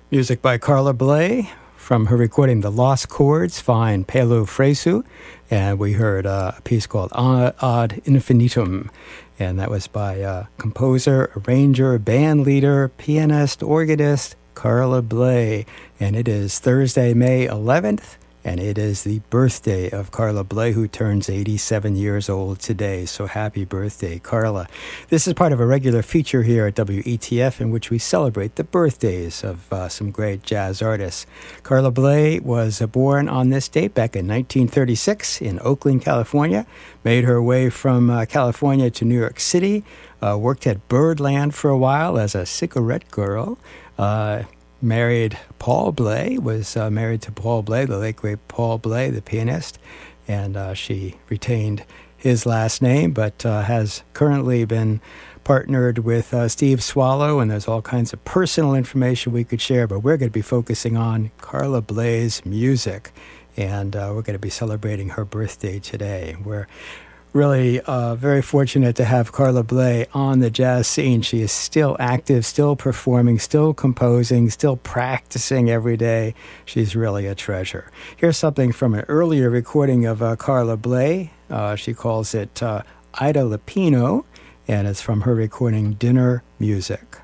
Music by Carla Bley from her recording The Lost Chords, Fine Pelo Fresu, and we heard a piece called Ad Infinitum, and that was by composer, arranger, band leader, pianist, organist, Carla Bley, and it is Thursday, May 11th, and it is the birthday of Carla Bley, who turns 87 years old today. So happy birthday, Carla. This is part of a regular feature here at WETF in which we celebrate the birthdays of some great jazz artists. Carla Bley was born on this date back in 1936 in Oakland, California, made her way from California to New York City, worked at Birdland for a while as a cigarette girl, married Paul Bley, was married to Paul Bley, the late great Paul Bley, the pianist, and she retained his last name, but has currently been partnered with Steve Swallow, and there's all kinds of personal information we could share, but we're going to be focusing on Carla Bley's music, and we're going to be celebrating her birthday today. We're really very fortunate to have Carla Bley on the jazz scene. She is still active, still performing, still composing, still practicing every day. She's really a treasure. Here's something from an earlier recording of Carla Bley. She calls it Ida Lupino, and it's from her recording Dinner Music.